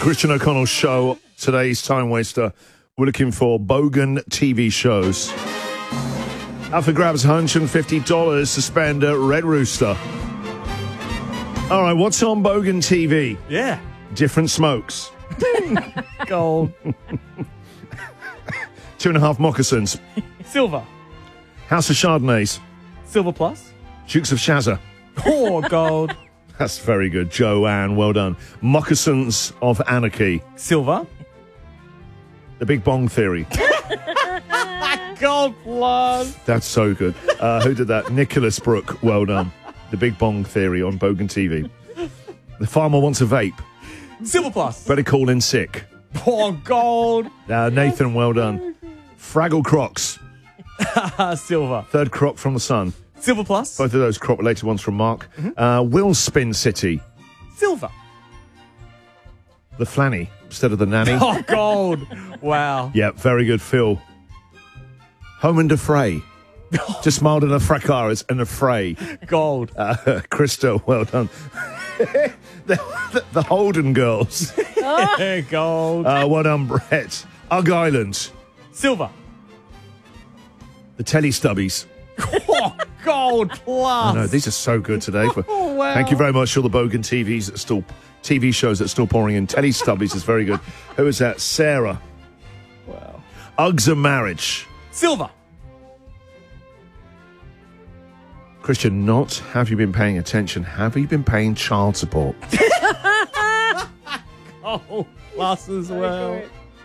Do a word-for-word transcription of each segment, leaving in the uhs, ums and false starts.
Christian O'Connell Show, today's Time Waster. We're looking for bogan T V shows. Up for grabs, one hundred fifty dollars to spend at Red Rooster. All right, what's on bogan T V? Yeah. Different smokes. Gold. Two and a half moccasins. Silver. House of Chardonnays. Silver plus. Dukes of Shazza. Oh, gold. That's very good. Joanne, well done. Moccasins of Anarchy. Silver. The Big Bong Theory. Gold plus. That's so good. Uh, who did that? Nicholas Brooke, well done. The Big Bong Theory on Bogan T V. The Farmer Wants a Vape. Silver plus. Better Call In Sick. Oh, gold. Uh, Nathan, well done. Fraggle Crocs. Silver. Third Croc from the Sun. Silver plus. Both of those crop-related ones from Mark. Mm-hmm. uh, Will Spin City. Silver. The Flanny instead of the Nanny. Oh, gold. Wow. Yeah, very good, Phil. Home and Defray. Just mild and a fracas and a fray. Gold. Uh, Krista, well done. the, the, the Holden Girls. Oh. Gold. Uh, well done, Brett. Ugg Island. Silver. The Telestubbies. Oh, gold plus. I know, these are so good today. Oh, wow. Thank you very much to all the bogan T Vs that still, T V shows that are still pouring in. Telestubbies is very good. Who is that? Sarah. Wow. Uggs and Marriage. Silver. Christian, not have you been paying attention? Have you been paying child support? Oh, plus as well.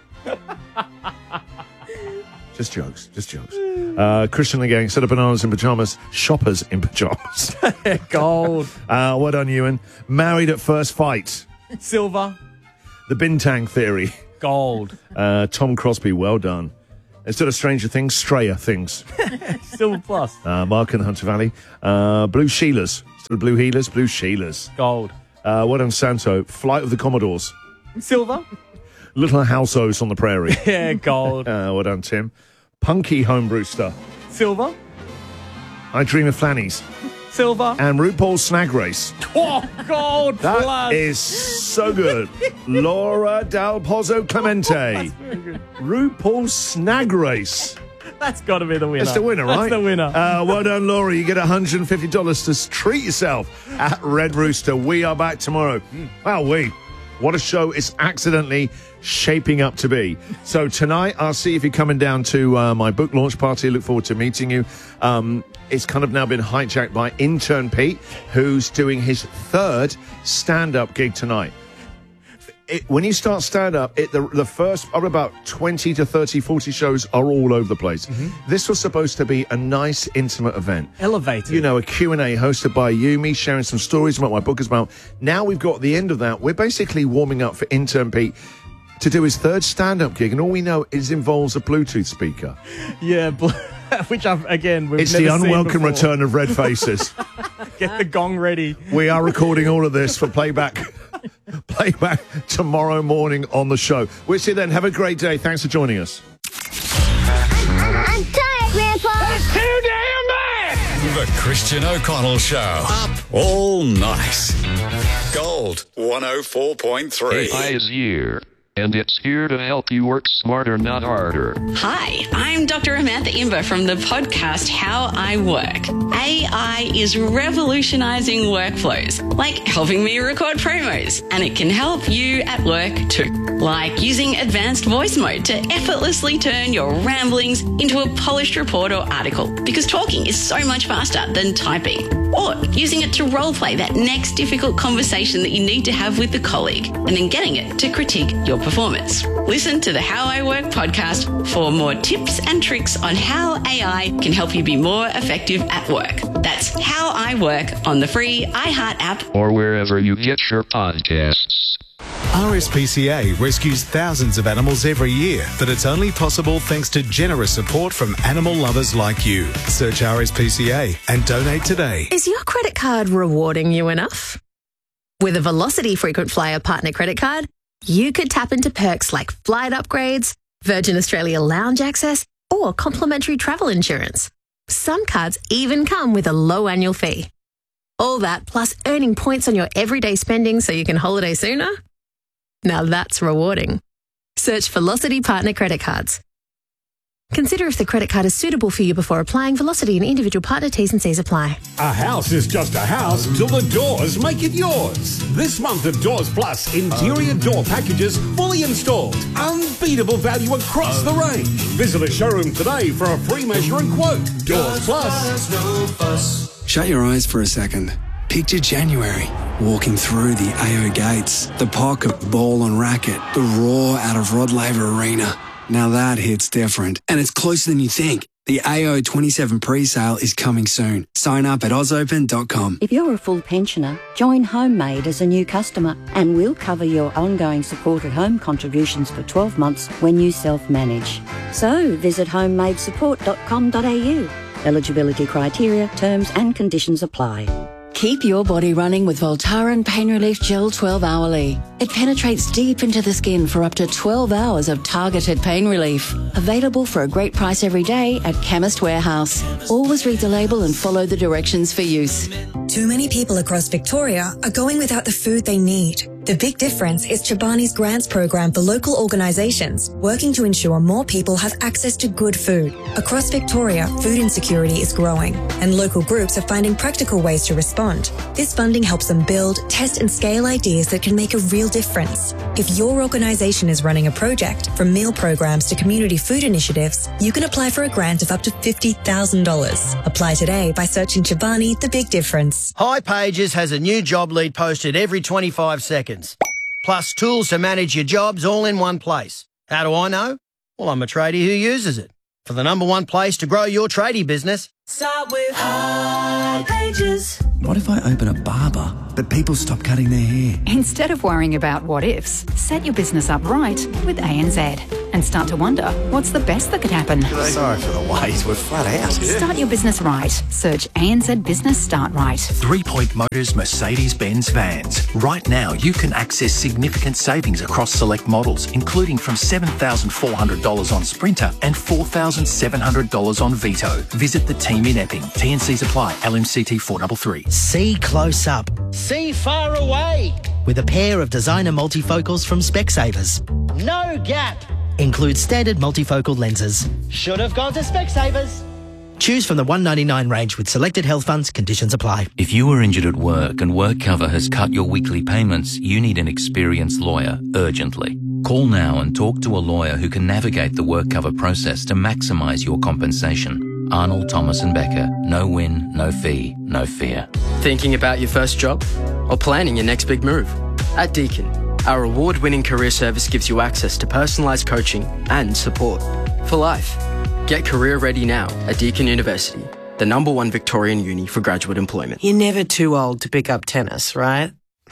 Just jokes, just jokes. Uh, Christian and the gang, set of bananas in pyjamas, shoppers in pyjamas. Gold. Uh, well done, Ewan. Married at First Fight. Silver. The Bintang Theory. Gold. Uh, Tom Crosby, well done. Instead of Stranger Things, Strayer Things. Silver plus. Uh, Mark and the Hunter Valley. Uh, Blue Sheilas. Instead of Blue Healers, Blue Sheilas. Gold. Uh, well done, Santo. Flight of the Commodores. Silver. Little Houseos on the Prairie. Yeah, gold. Uh, well done, Tim. Punky Homebrew Star. Silver. I Dream of Flannies. Silver. And RuPaul's Snag Race. Oh, gold That plus. is so good. Laura Dal Pozzo Clemente. That's very good. RuPaul's Snag Race. That's got to be the winner. That's the winner, right? That's the winner. Uh, well done, Laura. You get one hundred fifty dollars to treat yourself at Red Rooster. We are back tomorrow. Mm. Wow, we. What a show it's accidentally shaping up to be. So tonight, I'll see if you're coming down to uh, my book launch party. Look forward to meeting you. Um, it's kind of now been hijacked by intern Pete, who's doing his third stand-up gig tonight. It, when you start stand-up, it, the, the first of about twenty to thirty, forty shows are all over the place. Mm-hmm. This was supposed to be a nice, intimate event. Elevated. You know, a Q and A hosted by you, me sharing some stories about what my book is about. Now we've got the end of that. We're basically warming up for intern Pete to do his third stand-up gig, and all we know is involves a Bluetooth speaker. Yeah, bl- which I've, again, we've It's never the seen unwelcome before. return of red faces. Get the gong ready. We are recording all of this for playback playback tomorrow morning on the show. We'll see you then. Have a great day. Thanks for joining us. I'm tired, Grandpa. It's too damn bad. The Christian O'Connell Show. Up all night. Gold one oh four point three. A I is here, and it's here to help you work smarter, not harder. Hi, I'm Doctor Amantha Imber from the podcast How I Work. A I is revolutionizing workflows, like helping me record promos, and it can help you at work too. Like using advanced voice mode to effortlessly turn your ramblings into a polished report or article, because talking is so much faster than typing. Or using it to roleplay that next difficult conversation that you need to have with a colleague, and then getting it to critique your performance. Listen to the How I Work podcast for more tips and tricks on how A I can help you be more effective at work. That's How I Work on the free iHeart app. Or wherever you get your podcasts. R S P C A rescues thousands of animals every year, but it's only possible thanks to generous support from animal lovers like you. Search R S P C A and donate today. Is your credit card rewarding you enough? With a Velocity Frequent Flyer Partner credit card, you could tap into perks like flight upgrades, Virgin Australia lounge access, or complimentary travel insurance. Some cards even come with a low annual fee. All that plus earning points on your everyday spending so you can holiday sooner? Now that's rewarding. Search Velocity Partner Credit Cards. Consider if the credit card is suitable for you before applying. Velocity and individual partner T's and C's apply. A house is just a house till the doors make it yours. This month of Doors Plus, interior door packages fully installed. Unbeatable value across the range. Visit a showroom today for a free measure and quote. Doors Plus. Shut your eyes for a second. Picture January, walking through the A O gates, the pocket ball and racket, the roar out of Rod Laver Arena. Now that hits different, and it's closer than you think. The A O twenty-seven pre-sale is coming soon. Sign up at oz open dot com. If you're a full pensioner, join Homemade as a new customer and we'll cover your ongoing supported home contributions for twelve months when you self-manage. So visit homemade support dot com dot a u. Eligibility criteria, terms and conditions apply. Keep your body running with Voltaren Pain Relief Gel twelve hourly. It penetrates deep into the skin for up to twelve hours of targeted pain relief. Available for a great price every day at Chemist Warehouse. Always read the label and follow the directions for use. Too many people across Victoria are going without the food they need. The big difference is Chobani's grants program for local organisations, working to ensure more people have access to good food. Across Victoria, food insecurity is growing, and local groups are finding practical ways to respond. This funding helps them build, test and scale ideas that can make a real difference. If your organisation is running a project, from meal programs to community food initiatives, you can apply for a grant of up to fifty thousand dollars. Apply today by searching Chobani The Big Difference. hipages has a new job lead posted every twenty-five seconds. Plus tools to manage your jobs all in one place. How do I know? Well, I'm a tradie who uses it. For the number one place to grow your tradie business, start with hipages. What if I open a barber, but people stop cutting their hair? Instead of worrying about what ifs, set your business up right with A N Z and start to wonder, what's the best that could happen? Sorry for the wait, we're flat out. Start your business right. Search A N Z Business Start Right. Three Point Motors Mercedes-Benz vans. Right now, you can access significant savings across select models, including from seven thousand four hundred dollars on Sprinter and four thousand seven hundred dollars on Vito. Visit the team in Epping. T N Cs apply. L M C T four three three. see close up, see far away with a pair of designer multifocals from Specsavers. No gap. Includes standard multifocal lenses. Should have gone to Specsavers. Choose from the one ninety-nine range with selected health funds. Conditions apply. If you are injured at work and work cover has cut your weekly payments, you need an experienced lawyer urgently. Call now and talk to a lawyer who can navigate the work cover process to maximise your compensation. Arnold, Thomas and Becker. No win, no fee, no fear. Thinking about your first job? Or planning your next big move? At Deakin, our award-winning career service gives you access to personalised coaching and support for life. Get career ready now at Deakin University, the number one Victorian uni for graduate employment. You're never too old to pick up tennis, right?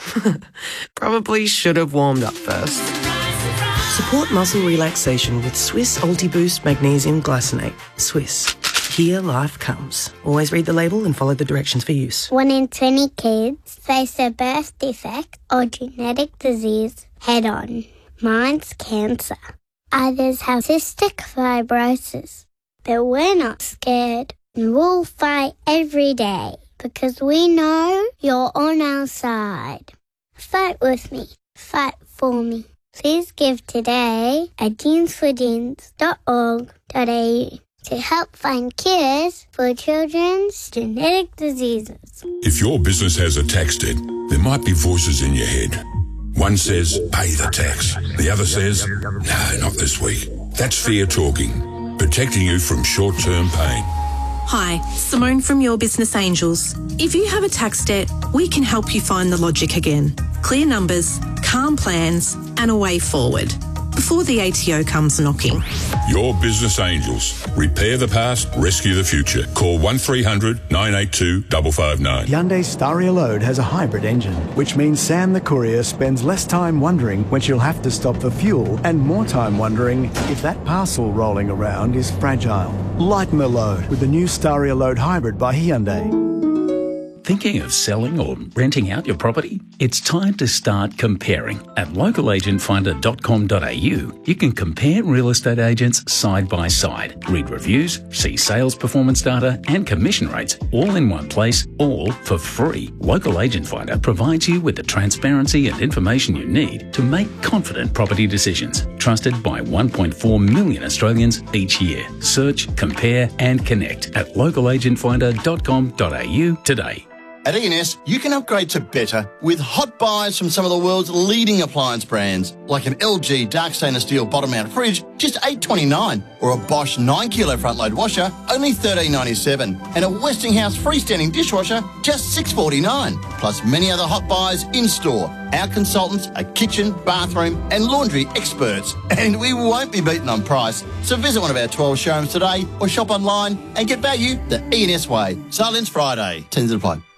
Probably should have warmed up first. Support muscle relaxation with Swiss Ultiboost Magnesium Glycinate. Swiss. Here life comes. Always read the label and follow the directions for use. One in twenty kids face a birth defect or genetic disease head on. Mine's cancer. Others have cystic fibrosis. But we're not scared. And we'll fight every day because we know you're on our side. Fight with me. Fight for me. Please give today at jeans for jeans dot org dot a u to help find cures for children's genetic diseases. If your business has a tax debt, there might be voices in your head. One says, pay the tax. The other says, no, not this week. That's fear talking, protecting you from short-term pain. Hi, Simone from Your Business Angels. If you have a tax debt, we can help you find the logic again. Clear numbers, calm plans, and a way forward before the A T O comes knocking. Your Business Angels. Repair the past, rescue the future. Call one three hundred nine eight two five five nine. Hyundai Staria Load has a hybrid engine, which means Sam the courier spends less time wondering when she'll have to stop for fuel and more time wondering if that parcel rolling around is fragile. Lighten the load with the new Staria Load Hybrid by Hyundai. Thinking of selling or renting out your property? It's time to start comparing. At local agent finder dot com dot a u, you can compare real estate agents side by side, read reviews, see sales performance data and commission rates all in one place, all for free. Local Agent Finder provides you with the transparency and information you need to make confident property decisions. Trusted by one point four million Australians each year. Search, compare and connect at local agent finder dot com dot a u today. At E and S, you can upgrade to better with hot buys from some of the world's leading appliance brands, like an L G dark stainless steel bottom-mount fridge, just eight twenty-nine, or a Bosch nine kilo front-load washer, only thirteen ninety-seven, and a Westinghouse freestanding dishwasher, just six forty-nine. Plus many other hot buys in-store. Our consultants are kitchen, bathroom and laundry experts, and we won't be beaten on price. So visit one of our twelve showrooms today or shop online and get value the E and S way. Silence Friday. Tens of apply.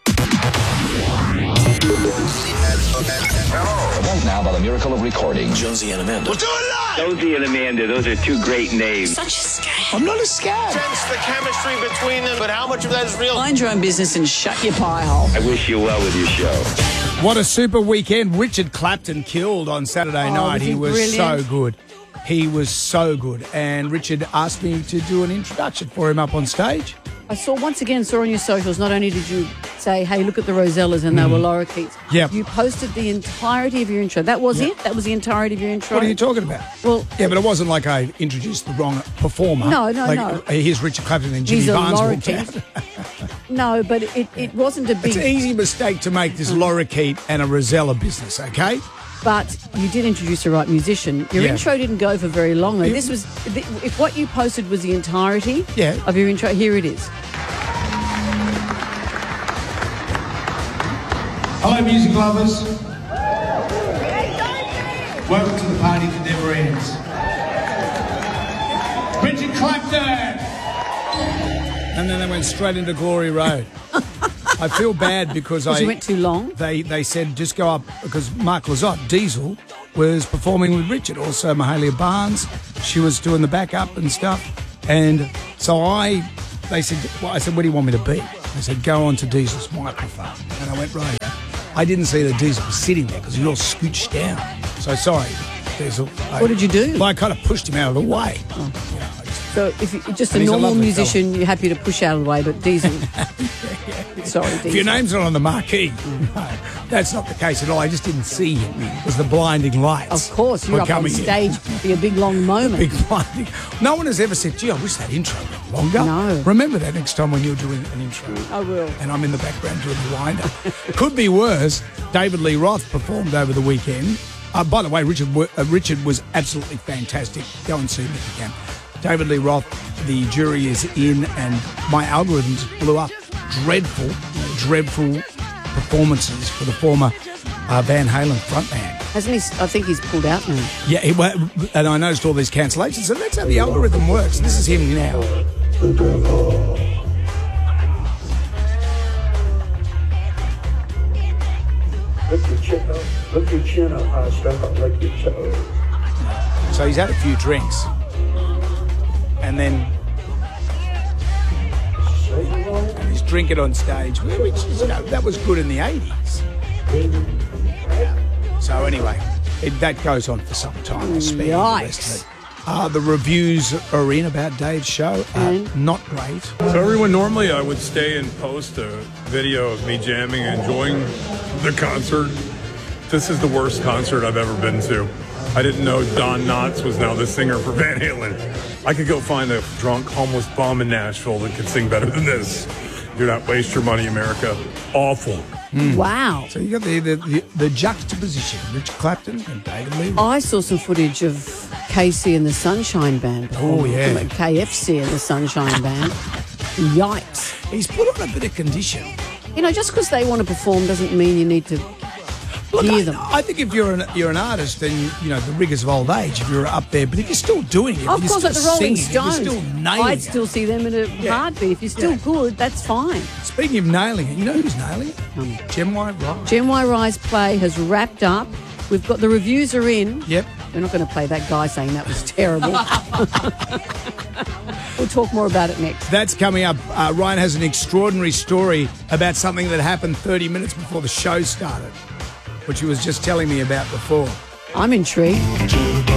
Right now, by the miracle of recording, Jonesy and Amanda. We'll do it live! Jonesy and Amanda, those are two great names. Such a scam. I'm not a scam. Sense the chemistry between them, but how much of that is real? Mind your own business and shut your pie hole. I wish you well with your show. What a super weekend. Richard Clapton killed on Saturday Oh, night. was he He was brilliant? so good. He was so good. And Richard asked me to do an introduction for him up on stage. I saw, once again, saw on your socials, not only did you say, hey, look at the Rosellas and they were Laura Keats. Yep. You posted the entirety of your intro. That was Yep. it? That was the entirety of your intro? What are you talking about? Well, Yeah, but it wasn't like I introduced the wrong performer. No, no, like, no. Here's Richard Clapton and Jimmy He's a Barnes Laura walked out. Keats. No, but it, it wasn't a big... It's an easy mistake to make this Laura Keat and a Rosella business, okay? But you did introduce the right musician. Your Yeah. intro didn't go for very long, though. Yeah. This was... If what you posted was the entirety Yeah. of your intro, here it is. Hello, music lovers. Welcome to the party that never ends. Richard Clapton! And then they went straight into Glory Road. I feel bad because I... Because you went too long? They they said just go up, because Mark Lizotte, Diesel, was performing with Richard. Also Mahalia Barnes, she was doing the backup and stuff. And so I, they said, well, I said, where do you want me to be? They said, go on to Diesel's microphone. And I went, right. I didn't see that Diesel was sitting there because he was all scooched down. So sorry, Diesel. I, What did you do? Well, I kind of pushed him out of the way. Oh. So if you're just a And he's a normal lovely musician, you're happy to push out of the way, but Diesel... Sorry, Diesel. If your name's not on the marquee, no, that's not the case at all. I just didn't see him. It was the blinding lights. Of course, you're were up on coming in. stage for your big long moment. Big blinding. No one has ever said, gee, I wish that intro went longer. No. Remember that next time when you're doing an intro. I will. And I'm in the background doing the wind-up. Could be worse. David Lee Roth performed over the weekend. Uh, by the way, Richard uh, Richard was absolutely fantastic. Go and see him if you can. David Lee Roth, the jury is in, and my algorithms blew up. Dreadful, dreadful performances for the former uh, Van Halen frontman. Hasn't he? I think he's pulled out now. Yeah, he, well, and I noticed all these cancellations. So that's how the algorithm works. This is him now. Lift your chin up. Lift your chin up high, step up like your toes. So he's had a few drinks. And then and he's drinking on stage, which is, you know, that was good in the eighties. Yeah. So anyway, it, that goes on for some time. I speak Yikes. Uh, the reviews are in about Dave's show. Uh, not great. So everyone, normally I would stay and post a video of me jamming and enjoying the concert. This is the worst concert I've ever been to. I didn't know Don Knotts was now the singer for Van Halen. I could go find a drunk homeless bum in Nashville that could sing better than this. Do not waste your money, America. Awful. Wow. So you got the, the, the, the juxtaposition, Richard Clapton and David Lee. I saw some footage of K C and the Sunshine Band. Oh, yeah. K F C and the Sunshine Band. Yikes. He's put on a bit of condition. You know, just because they want to perform doesn't mean you need to Look, hear I, them. I think if you're an you're an artist, then you know the rigours of old age. If you're up there, but if you're still doing it, Of if course, you're like the still Rolling singing, if you're Stones, still nailing I'd it. still see them in a heartbeat. If you're still good, that's fine. Speaking of nailing it, you know who's nailing it? Um, Gem White Rock. Gen Y Rise play has wrapped up. We've got the reviews are in. Yep. We're not going to play that guy saying that was terrible. We'll talk more about it next. That's coming up. Uh, Ryan has an extraordinary story about something that happened thirty minutes before the show started, which he was just telling me about before. I'm intrigued.